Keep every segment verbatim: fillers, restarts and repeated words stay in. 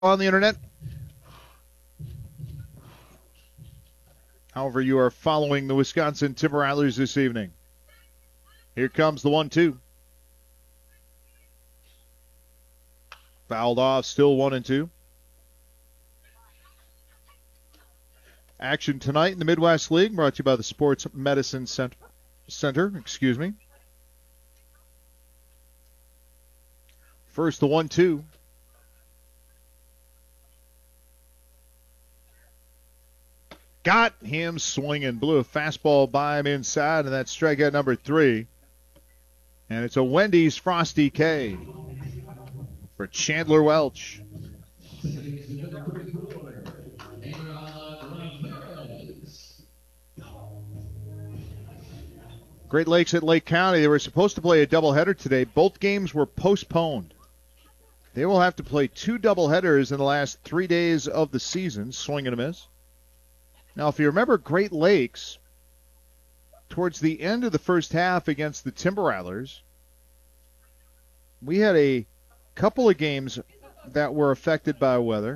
on the internet. However, you are following the Wisconsin Timber Rattlers this evening. Here comes the one two. Fouled off, still one and two. Action tonight in the Midwest League, brought to you by the Sports Medicine Center. Center, excuse me. First, the one two. Got him swinging, blew a fastball by him inside, and that's strikeout number three. And it's a Wendy's Frosty K for Chandler Welch. Great Lakes at Lake County, they were supposed to play a doubleheader today. Both games were postponed. They will have to play two doubleheaders in the last three days of the season. Swing and a miss. Now, if you remember Great Lakes, towards the end of the first half against the Timber Rattlers, we had a couple of games that were affected by weather.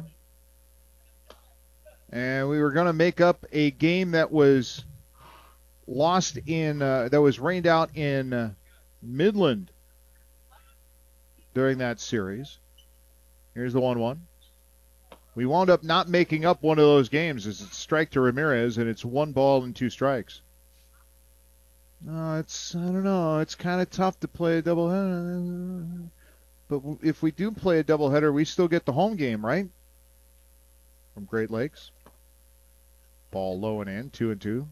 And we were going to make up a game that was lost in, uh, that was rained out in uh, Midland during that series. Here's the one one. We wound up not making up one of those games as it's strike to Ramirez, and it's one ball and two strikes. No, it's, I don't know, it's kind of tough to play a doubleheader. But if we do play a doubleheader, we still get the home game, right? From Great Lakes. Ball low and in, two and two.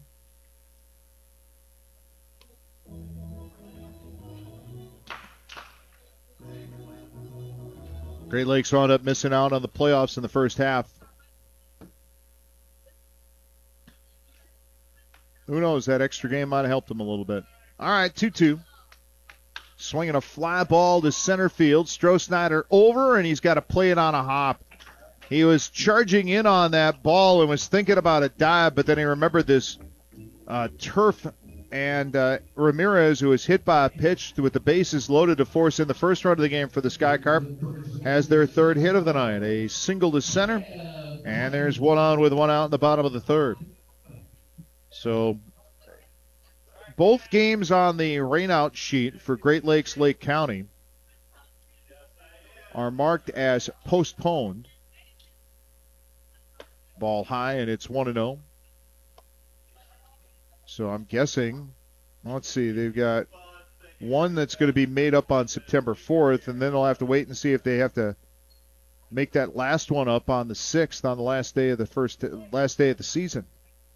Great Lakes wound up missing out on the playoffs in the first half. Who knows? That extra game might have helped them a little bit. All right, two two. Swinging a fly ball to center field. Stroh-Snyder over, and he's got to play it on a hop. He was charging in on that ball and was thinking about a dive, but then he remembered this uh, turf. And uh, Ramirez, who was hit by a pitch with the bases loaded to force in the first run of the game for the Sky Carp, has their third hit of the night. A single to center, and there's one on with one out in the bottom of the third. So both games on the rainout sheet for Great Lakes Lake County are marked as postponed. Ball high, and it's one and oh. So I'm guessing, let's see, they've got one that's going to be made up on September fourth, and then they'll have to wait and see if they have to make that last one up on the sixth, on the last day of the first, last day of the season.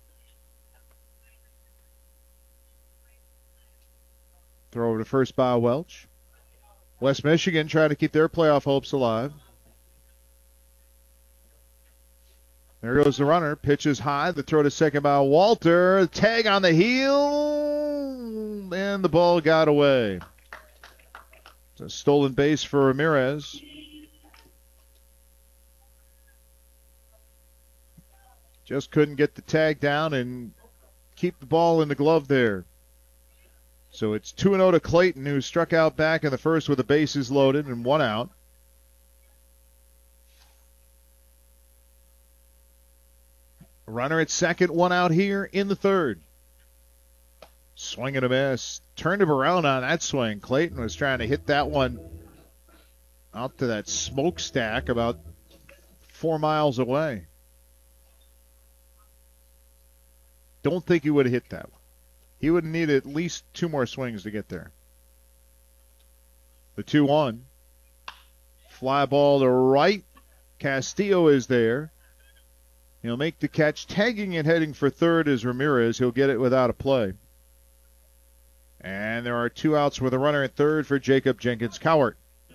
Throw over to first by Welch. West Michigan trying to keep their playoff hopes alive. There goes the runner. Pitches high. The throw to second by Walter. Tag on the heel. And the ball got away. It's a stolen base for Ramirez. Just couldn't get the tag down and keep the ball in the glove there. So it's two and oh to Clayton, who struck out back in the first with the bases loaded and one out. Runner at second, one out here in the third. Swing and a miss. Turned him around on that swing. Clayton was trying to hit that one out to that smokestack about four miles away. Don't think he would have hit that one. He would need at least two more swings to get there. The two one. Fly ball to right. Castillo is there. He'll make the catch. Tagging and heading for third is Ramirez. He'll get it without a play. And there are two outs with a runner at third for Jacob Jenkins-Cowart.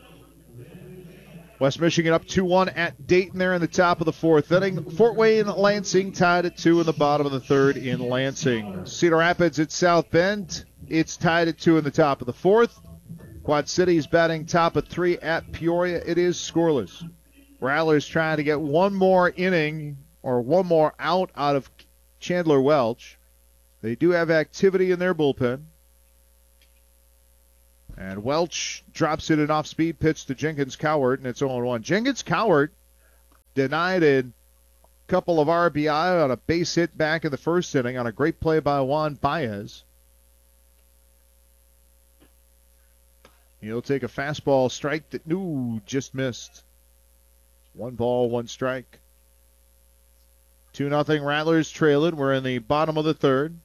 West Michigan up two one at Dayton there in the top of the fourth inning. Fort Wayne and Lansing tied at two in the bottom of the third in Lansing. Cedar Rapids at South Bend. It's tied at two in the top of the fourth. Quad Cities batting top of three at Peoria. It is scoreless. Rattlers trying to get one more inning or one more out out of Chandler Welch. They do have activity in their bullpen. And Welch drops it an off-speed pitch to Jenkins-Cowart, and it's oh one. Jenkins-Cowart denied a couple of R B I on a base hit back in the first inning on a great play by Juan Baez. He'll take a fastball strike that, no, just missed. One ball, one strike. two nothing Rattlers trail it. We're in the bottom of the third.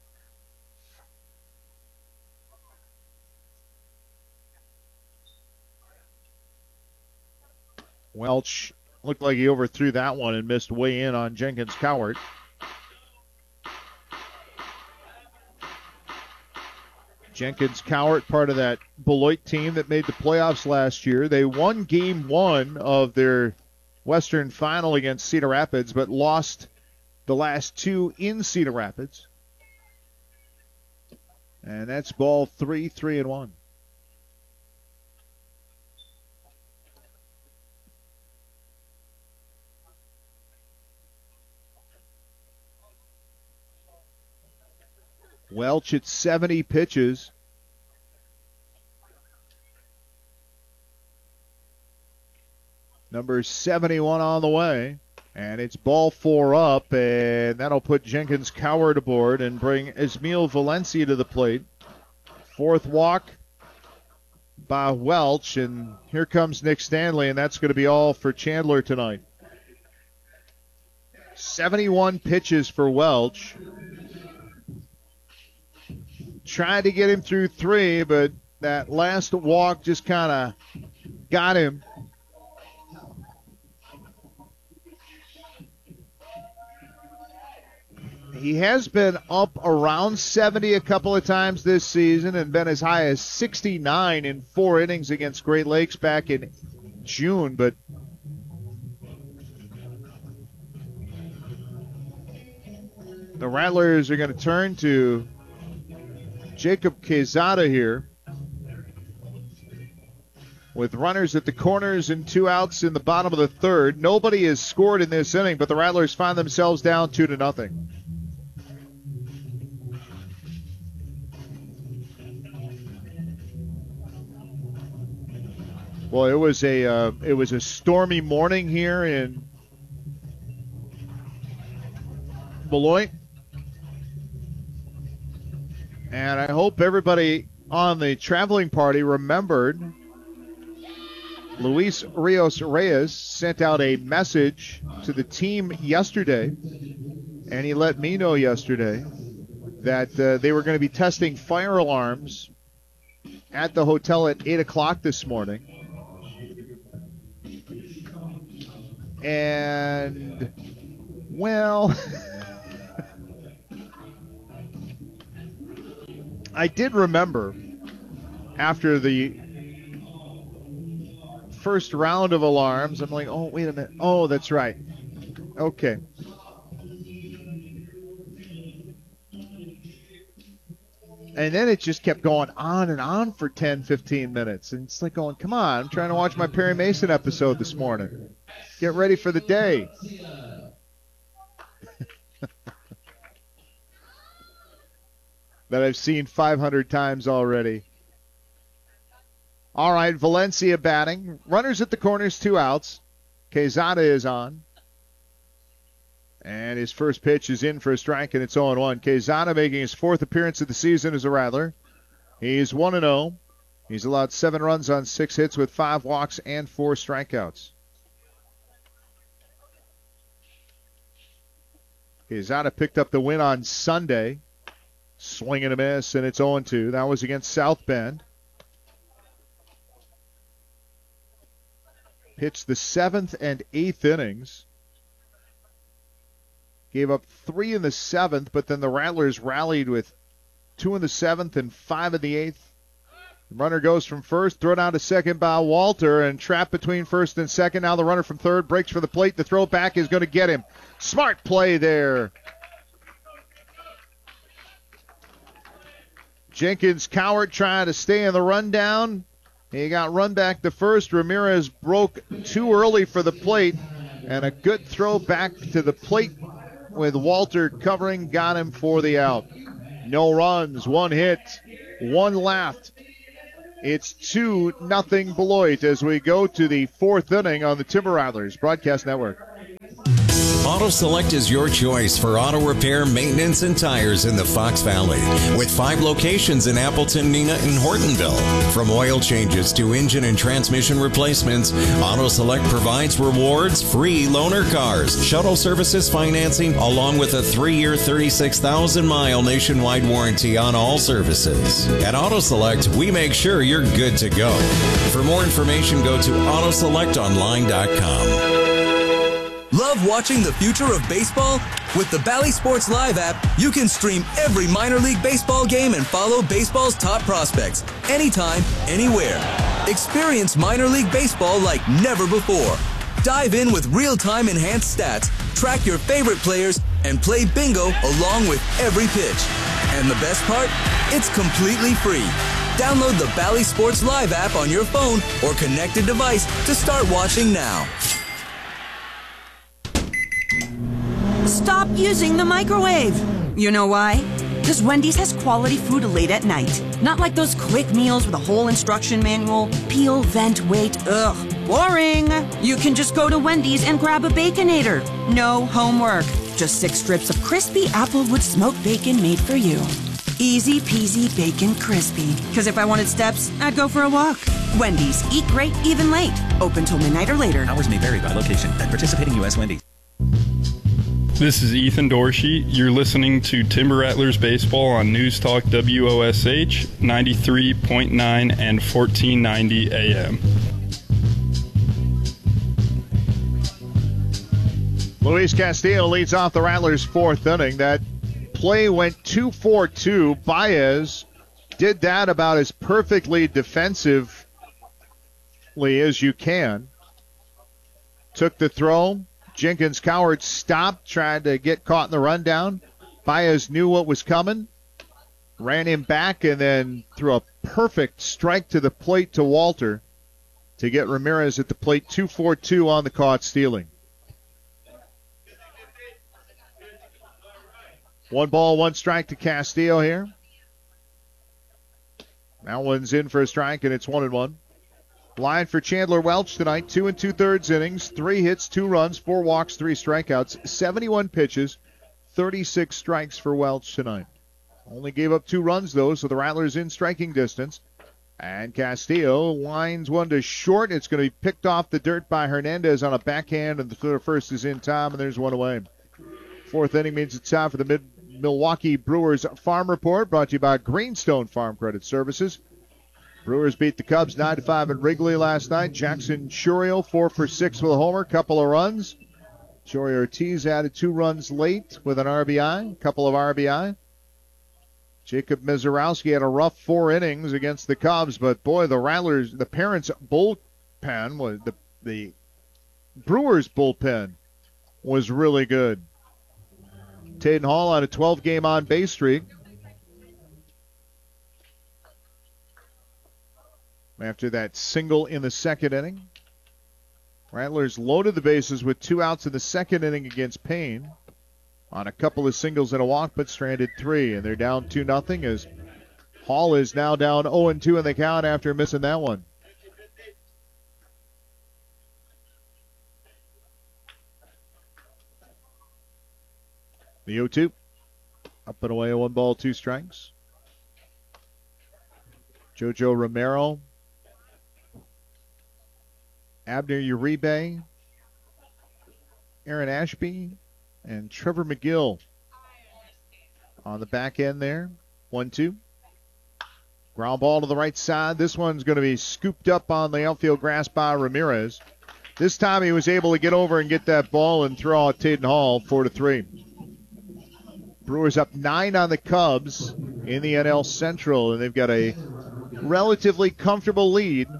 Welch looked like he overthrew that one and missed way in on Jenkins Cowart. Jenkins Cowart, part of that Beloit team that made the playoffs last year. They won game one of their Western Final against Cedar Rapids, but lost the last two in Cedar Rapids. And that's ball three, three and one. Welch at seventy pitches. Number seventy-one on the way. And it's ball four up, and that'll put Jenkins Cowart aboard and bring Ismael Valencia to the plate. Fourth walk by Welch, and here comes Nick Stanley, and that's going to be all for Chandler tonight. seventy-one pitches for Welch. Tried to get him through three, but that last walk just kind of got him. He has been up around seventy a couple of times this season and been as high as sixty-nine in four innings against Great Lakes back in June, but the Rattlers are going to turn to Jacob Quezada here with runners at the corners and two outs in the bottom of the third. Nobody has scored in this inning, but the Rattlers find themselves down two to nothing. Well, it was a uh, it was a stormy morning here in Beloit. And I hope everybody on the traveling party remembered Luis Rios Reyes sent out a message to the team yesterday, and he let me know yesterday that uh, they were going to be testing fire alarms at the hotel at eight o'clock this morning. And, well... I did remember after the first round of alarms, I'm like, oh, wait a minute. Oh, that's right. Okay. And then it just kept going on and on for ten, fifteen minutes. And it's like going, come on, I'm trying to watch my Perry Mason episode this morning. Get ready for the day. That I've seen five hundred times already. All right, Valencia batting. Runners at the corners, two outs. Quezada is on. And his first pitch is in for a strike, and it's oh and one. Quezada making his fourth appearance of the season as a Rattler. He's one and oh. He's allowed seven runs on six hits with five walks and four strikeouts. Quezada picked up the win on Sunday. Swing and a miss, and it's oh and two. That was against South Bend. Pitched the seventh and eighth innings. Gave up three in the seventh, but then the Rattlers rallied with two in the seventh and five in the eighth. The runner goes from first, thrown out to second by Walter, and trapped between first and second. Now the runner from third breaks for the plate. The throw back is going to get him. Smart play there. Jenkins Cowart trying to stay in the rundown. He got run back to first. Ramirez broke too early for the plate, and a good throw back to the plate with Walter covering got him for the out. No runs, one hit, one left. It's two nothing Beloit as we go to the fourth inning on the Timber Rattlers Broadcast Network. Auto Select is your choice for auto repair, maintenance, and tires in the Fox Valley. With five locations in Appleton, Neenah, and Hortonville. From oil changes to engine and transmission replacements, Auto Select provides rewards, free loaner cars, shuttle services financing, along with a three-year, thirty-six thousand mile nationwide warranty on all services. At Auto Select, we make sure you're good to go. For more information, go to auto select online dot com. Love watching the future of baseball? With the Bally Sports Live app, you can stream every minor league baseball game and follow baseball's top prospects anytime, anywhere. Experience minor league baseball like never before. Dive in with real-time enhanced stats, track your favorite players, and play bingo along with every pitch. And the best part? It's completely free. Download the Bally Sports Live app on your phone or connected device to start watching now. Stop using the microwave. You know why? Because Wendy's has quality food late at night. Not like those quick meals with a whole instruction manual. Peel, vent, wait. Ugh, boring. You can just go to Wendy's and grab a Baconator. No homework. Just six strips of crispy Applewood smoked bacon made for you. Easy peasy bacon crispy. Because if I wanted steps, I'd go for a walk. Wendy's. Eat great, even late. Open till midnight or later. Hours may vary by location. At participating U S Wendy's. This is Ethan Dorsey. You're listening to Timber Rattlers Baseball on News Talk W O S H ninety-three point nine and fourteen ninety A M. Luis Castillo leads off the Rattlers' fourth inning. That play went two four two. Baez did that about as perfectly defensively as you can. Took the throw. Jenkins Coward stopped, tried to get caught in the rundown. Baez knew what was coming, ran him back, and then threw a perfect strike to the plate to Walter to get Ramirez at the plate. two four two on the caught stealing. One ball, one strike to Castillo here. That one's in for a strike, and it's one and one. Line for Chandler Welch tonight, two and two-thirds innings, three hits, two runs, four walks, three strikeouts, seventy-one pitches, thirty-six strikes for Welch tonight. Only gave up two runs, though, so the Rattlers in striking distance. And Castillo lines one to short. It's going to be picked off the dirt by Hernandez on a backhand, and the first is in time, and there's one away. Fourth inning means it's time for the Mid- Milwaukee Brewers Farm Report, brought to you by Greenstone Farm Credit Services. Brewers beat the Cubs nine to five at Wrigley last night. Jackson Chourio, four for six with a homer, couple of runs. Joey Ortiz added two runs late with an R B I, couple of R B I. Jacob Mizorowski had a rough four innings against the Cubs, but boy, the Rattlers, the Parents' bullpen, was the, the Brewers' bullpen was really good. Taden Hall on a twelve-game on-base streak. After that single in the second inning. Rattlers loaded the bases with two outs in the second inning against Payne on a couple of singles and a walk, but stranded three. And they're down two nothing as Hall is now down oh and two in the count after missing that one. The oh two. Up and away, one ball, two strikes. Jojo Romero. Abner Uribe, Aaron Ashby, and Trevor McGill on the back end there. one two. Ground ball to the right side. This one's going to be scooped up on the outfield grass by Ramirez. This time he was able to get over and get that ball and throw out Taden Hall, four to three. Brewers up nine on the Cubs in the N L Central, and they've got a relatively comfortable lead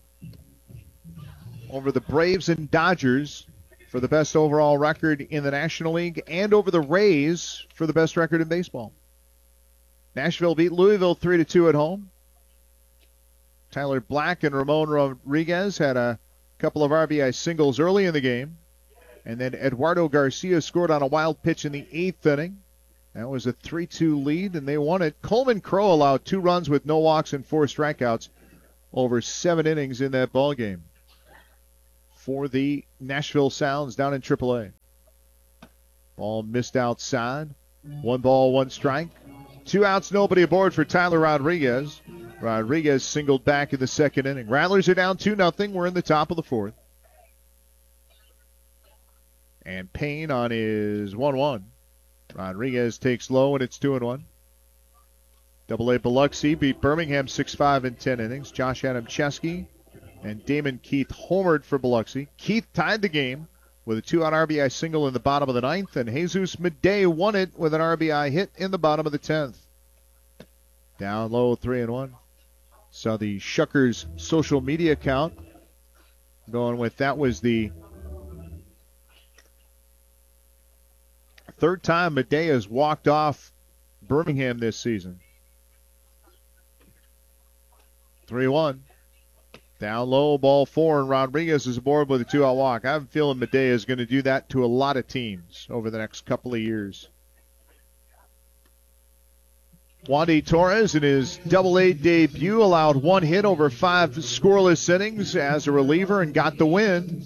over the Braves and Dodgers for the best overall record in the National League and over the Rays for the best record in baseball. Nashville beat Louisville three to two at home. Tyler Black and Ramon Rodriguez had a couple of R B I singles early in the game. And then Eduardo Garcia scored on a wild pitch in the eighth inning. That was a three two lead, and they won it. Coleman Crowe allowed two runs with no walks and four strikeouts over seven innings in that ball game for the Nashville Sounds down in triple A. Ball missed outside. One ball, one strike. Two outs, nobody aboard for Tyler Rodriguez. Rodriguez singled back in the second inning. Rattlers are down two nothing. We're in the top of the fourth. And Payne on his one one. Rodriguez takes low, and it's two and one. Double A Biloxi beat Birmingham six five in ten innings. Josh Adamczewski and Damon Keith homered for Biloxi. Keith tied the game with a two-out R B I single in the bottom of the ninth, and Jesus Madej won it with an R B I hit in the bottom of the tenth. Down low, three and one. Saw the Shuckers social media account going with that was the third time Madej has walked off Birmingham this season. three one. Down low, ball four, and Rodriguez is aboard with a two-out walk. I have a feeling Madej is going to do that to a lot of teams over the next couple of years. Wandy Torres in his Double-A debut allowed one hit over five scoreless innings as a reliever and got the win.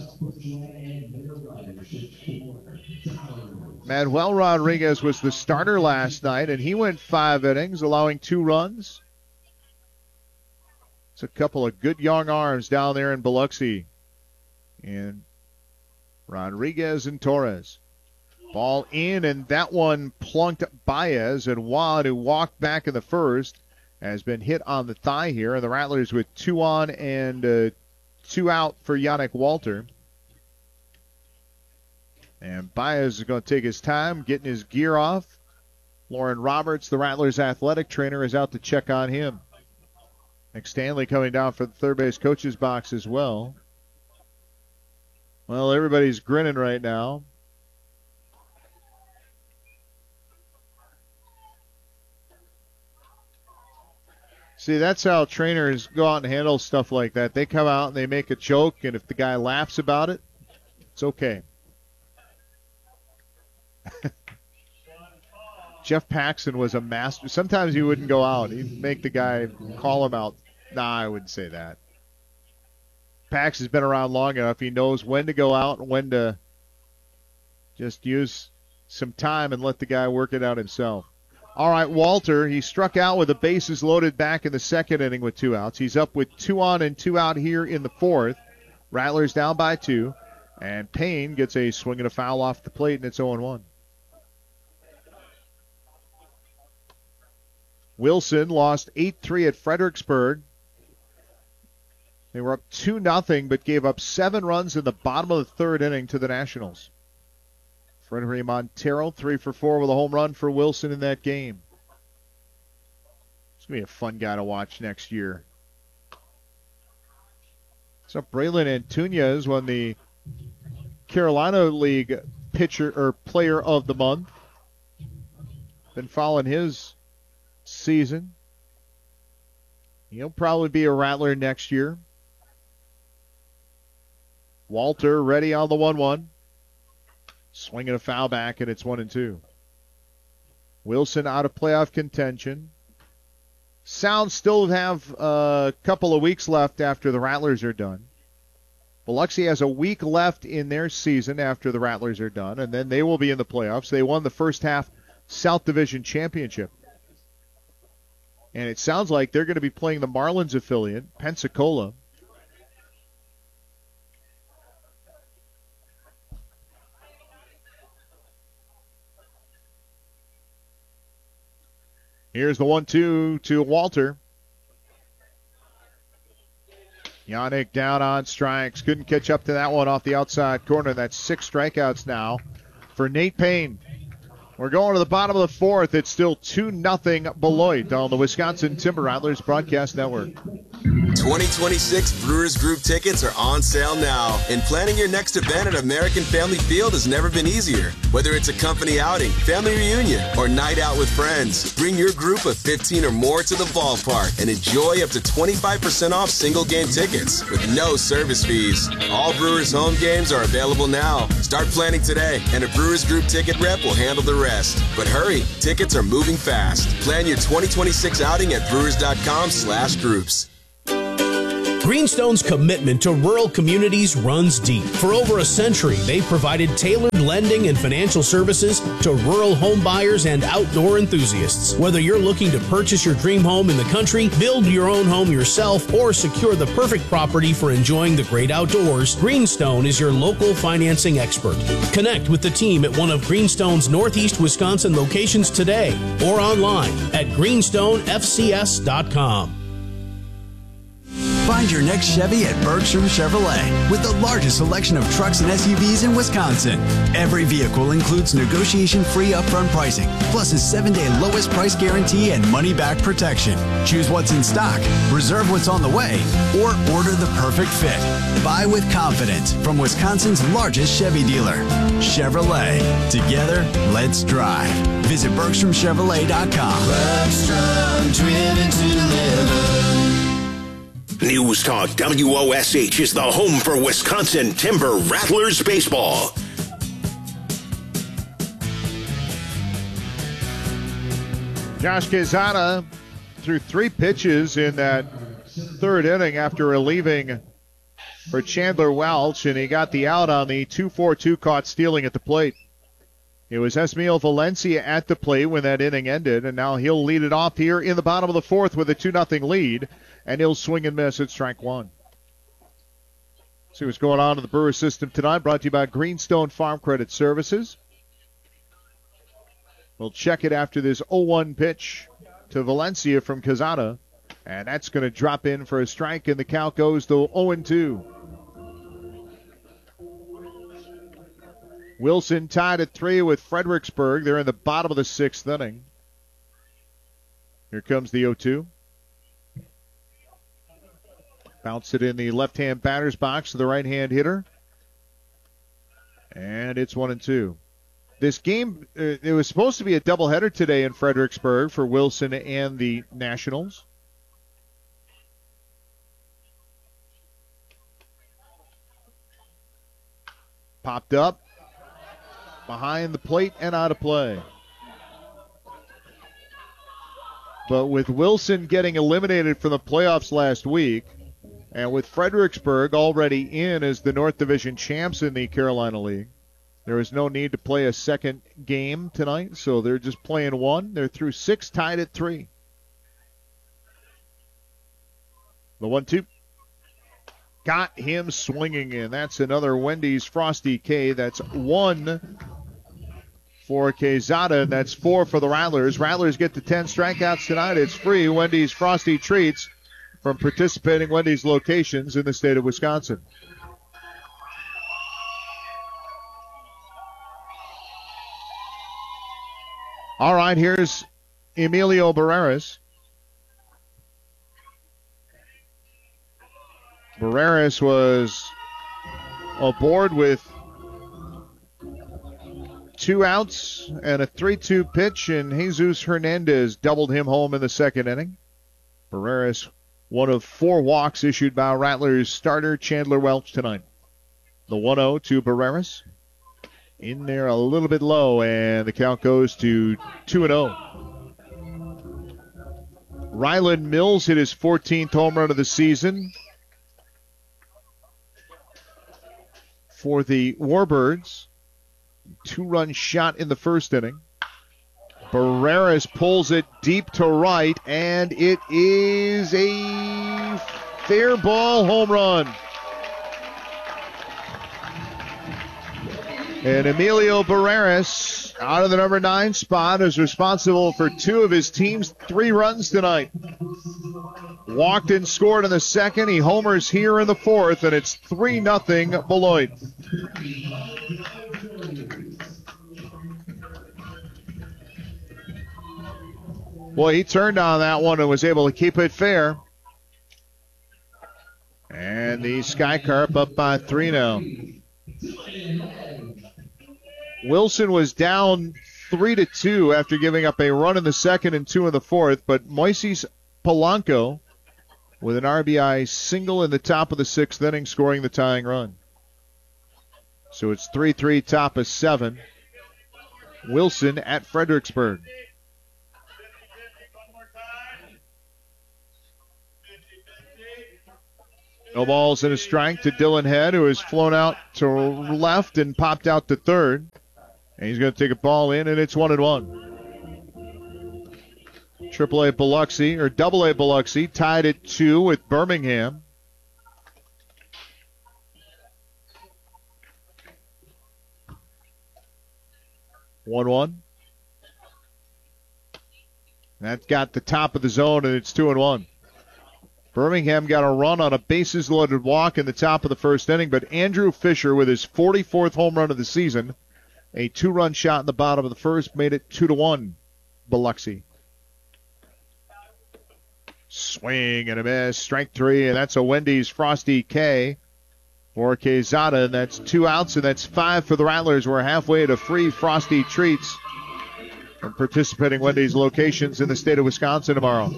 Manuel Rodriguez was the starter last night, and he went five innings, allowing two runs. It's a couple of good young arms down there in Biloxi. And Rodriguez and Torres. Ball in, and that one plunked Baez, and Juan, who walked back in the first, has been hit on the thigh here. And the Rattlers with two on and uh, two out for Yannick Walter. And Baez is going to take his time, getting his gear off. Lauren Roberts, the Rattlers athletic trainer, is out to check on him. Nick Stanley coming down for the third base coach's box as well. Well, everybody's grinning right now. See, that's how trainers go out and handle stuff like that. They come out and they make a joke, and if the guy laughs about it, it's okay. Jeff Paxton was a master. Sometimes he wouldn't go out. He'd make the guy call him out. Nah, I wouldn't say that. Pax has been around long enough. He knows when to go out and when to just use some time and let the guy work it out himself. All right, Walter, he struck out with the bases loaded back in the second inning with two outs. He's up with two on and two out here in the fourth. Rattlers down by two. And Payne gets a swing and a foul off the plate, and it's oh and one. Wilson lost eight three at Fredericksburg. They were up two nothing, but gave up seven runs in the bottom of the third inning to the Nationals. Frederick Montero, three for four with a home run for Wilson in that game. It's going to be a fun guy to watch next year. So Braylon Antunes won the Carolina League pitcher or player of the month. Been following his season. He'll probably be a Rattler next year. Walter ready on the one one. Swinging a foul back, and it's one and two. Wilson out of playoff contention. Sounds still have a couple of weeks left after the Rattlers are done. Biloxi has a week left in their season after the Rattlers are done, and then they will be in the playoffs. They won the first half South Division Championship. And it sounds like they're going to be playing the Marlins affiliate, Pensacola. Here's the one two to Walter. Yannick down on strikes. Couldn't catch up to that one off the outside corner. That's six strikeouts now for Nate Payne. We're going to the bottom of the fourth. It's still two nothing Beloit on the Wisconsin Timber Rattlers Broadcast Network. twenty twenty-six Brewers Group tickets are on sale now, and planning your next event at American Family Field has never been easier. Whether it's a company outing, family reunion, or night out with friends, bring your group of fifteen or more to the ballpark and enjoy up to twenty-five percent off single game tickets with no service fees. All Brewers home games are available now. Start planning today, and a Brewers Group ticket rep will handle the rest. But hurry, tickets are moving fast. Plan your twenty twenty-six outing at brewers dot com slash groups. Greenstone's commitment to rural communities runs deep. For over a century, they've provided tailored lending and financial services to rural home buyers and outdoor enthusiasts. Whether you're looking to purchase your dream home in the country, build your own home yourself, or secure the perfect property for enjoying the great outdoors, Greenstone is your local financing expert. Connect with the team at one of Greenstone's Northeast Wisconsin locations today or online at greenstone f c s dot com. Find your next Chevy at Bergstrom Chevrolet with the largest selection of trucks and S U Vs in Wisconsin. Every vehicle includes negotiation-free upfront pricing, plus a seven-day lowest price guarantee and money-back protection. Choose what's in stock, reserve what's on the way, or order the perfect fit. Buy with confidence from Wisconsin's largest Chevy dealer, Chevrolet. Together, let's drive. Visit Bergstrom Chevrolet dot com. Bergstrom, driven to deliver. News Talk W O S H is the home for Wisconsin Timber Rattlers baseball. Josh Quezada threw three pitches in that third inning after relieving for Chandler Welch, and he got the out on the two four two caught stealing at the plate. It was Esmail Valencia at the plate when that inning ended, and now he'll lead it off here in the bottom of the fourth with a two nothing lead, and he'll swing and miss at strike one. See what's going on in the Brewer system tonight, brought to you by Greenstone Farm Credit Services. We'll check it after this oh one pitch to Valencia from Quezada, and that's going to drop in for a strike, and the count goes to oh and two. Wilson tied at three with Fredericksburg. They're in the bottom of the sixth inning. Here comes the oh two. Bounce it in the left-hand batter's box to the right-hand hitter. And it's one and two. This game, uh, it was supposed to be a doubleheader today in Fredericksburg for Wilson and the Nationals. Popped up. Behind the plate and out of play. But with Wilson getting eliminated from the playoffs last week, and with Fredericksburg already in as the North Division champs in the Carolina League, there is no need to play a second game tonight, so they're just playing one. They're through six, tied at three. The one two. Got him swinging in. That's another Wendy's Frosty K. That's one for Quezada, and that's four for the Rattlers. Rattlers get to ten strikeouts tonight. It's free Wendy's Frosty Treats from participating Wendy's locations in the state of Wisconsin. All right, here's Emilio Barreras. Barreras was aboard with two outs and a three two pitch, and Jesus Hernandez doubled him home in the second inning. Barreras, one of four walks issued by Rattlers starter Chandler Welch tonight. The one oh to Barreras. In there a little bit low, and the count goes to two and oh. Ryland Mills hit his fourteenth home run of the season for the Warbirds. Two-run shot in the first inning. Barreras pulls it deep to right, and it is a fair ball home run. And Emilio Barreras, out of the number nine spot, is responsible for two of his team's three runs tonight. Walked and scored in the second. He homers here in the fourth, and it's three nothing Beloit. Well, he turned on that one and was able to keep it fair. And the Sky Carp up by three now. Wilson was down three to two after giving up a run in the second and two in the fourth, but Moises Polanco with an R B I single in the top of the sixth inning, scoring the tying run. So it's three three, top of seven. Wilson at Fredericksburg. No balls and a strike to Dylan Head, who has flown out to left and popped out to third. And he's going to take a ball in, and it's one and one. Triple A Biloxi, or Double A Biloxi, tied at two with Birmingham. one one. That got the top of the zone, and it's two and one. Birmingham got a run on a bases-loaded walk in the top of the first inning, but Andrew Fisher, with his forty-fourth home run of the season, a two-run shot in the bottom of the first, made it two to one. Biloxi. Swing and a miss, strike three, and that's a Wendy's Frosty K for Quezada, and that's two outs, and that's five for the Rattlers. We're halfway to free Frosty treats from participating Wendy's locations in the state of Wisconsin tomorrow.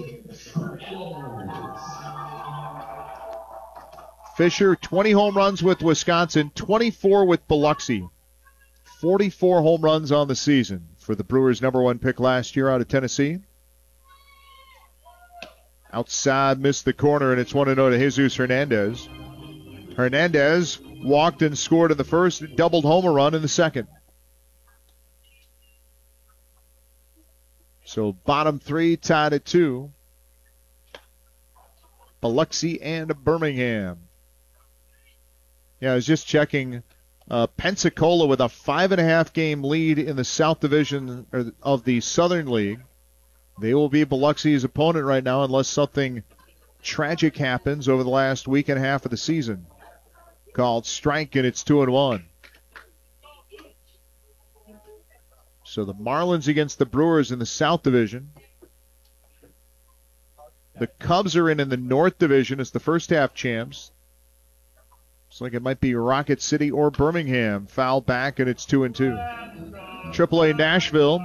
Fisher, twenty home runs with Wisconsin, twenty-four with Biloxi. forty-four home runs on the season for the Brewers' number one pick last year out of Tennessee. Outside, missed the corner, and it's one to oh to Jesus Hernandez. Hernandez walked and scored in the first, doubled home a run in the second. So bottom three tied at two. Biloxi and Birmingham. Yeah, I was just checking. Uh, Pensacola with a five and a half game lead in the South Division of the Southern League. They will be Biloxi's opponent right now unless something tragic happens over the last week and a half of the season. Called strike, and it's two and one. So the Marlins against the Brewers in the South Division. The Cubs are in in the North Division as the first half champs. Looks like it might be Rocket City or Birmingham. Foul back, and it's two and two. Triple A Nashville.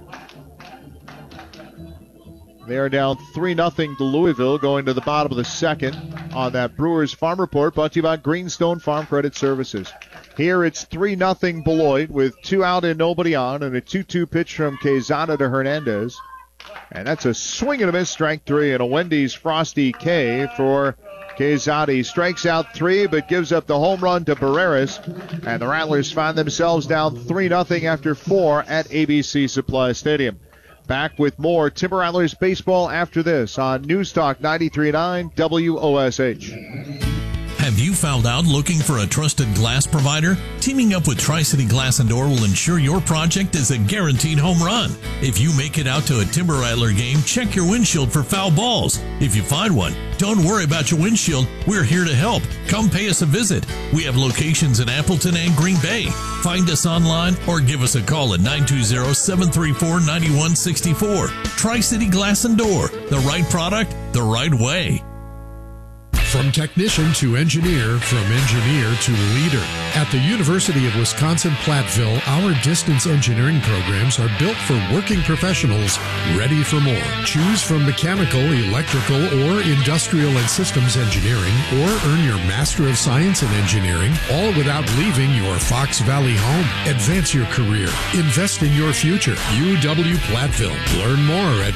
They are down three nothing to Louisville, going to the bottom of the second on that Brewers Farm Report, brought to you by Greenstone Farm Credit Services. Here it's three nothing Beloit with two out and nobody on, and a two two pitch from Quezada to Hernandez. And that's a swing and a miss, strike three, and a Wendy's Frosty K for Quezada. He strikes out three, but gives up the home run to Barreras. And the Rattlers find themselves down three nothing after four at A B C Supply Stadium. Back with more Timber Rattlers baseball after this on News Talk ninety-three point nine W O S H. Have you found out looking for a trusted glass provider? Teaming up with Tri-City Glass and Door will ensure your project is a guaranteed home run. If you make it out to a Timber Rattler game, check your windshield for foul balls. If you find one, don't worry about your windshield. We're here to help. Come pay us a visit. We have locations in Appleton and Green Bay. Find us online or give us a call at nine two zero, seven three four, nine one six four. Tri-City Glass and Door. The right product, the right way. From technician to engineer, from engineer to leader. At the University of Wisconsin-Platteville, our distance engineering programs are built for working professionals ready for more. Choose from mechanical, electrical, or industrial and systems engineering, or earn your Master of Science in Engineering, all without leaving your Fox Valley home. Advance your career. Invest in your future. U W-Platteville. Learn more at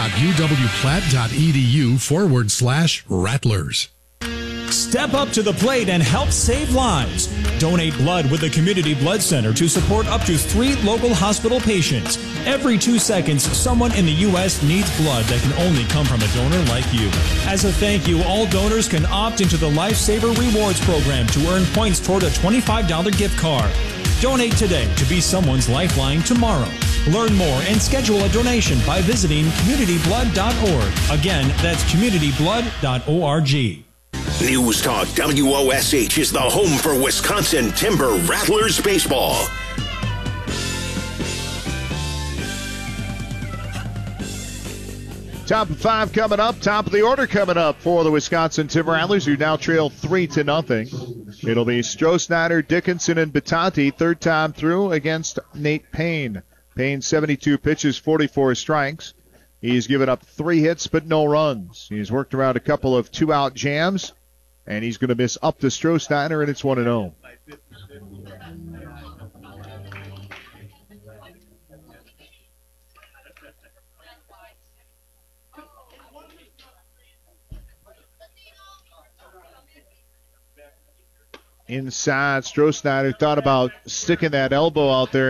go.uwplatt.edu forward slash Rattlers. Step up to the plate and help save lives. Donate blood with the Community Blood Center to support up to three local hospital patients. Every two seconds, someone in the U S needs blood that can only come from a donor like you. As a thank you, all donors can opt into the Lifesaver Rewards program to earn points toward a twenty-five dollars gift card. Donate today to be someone's lifeline tomorrow. Learn more and schedule a donation by visiting community blood dot org. Again, that's community blood dot org. News Talk W O S H is the home for Wisconsin Timber Rattlers baseball. Top five coming up. Top of the order coming up for the Wisconsin Timber Rattlers, who now trail three to nothing. It'll be Stroh, Dickinson, and Batati, third time through against Nate Payne. Payne, seventy-two pitches, forty-four strikes. He's given up three hits but no runs. He's worked around a couple of two-out jams, and he's going to miss up to Stroh, and it's one and oh. inside. Strohsnyder thought about sticking that elbow out there.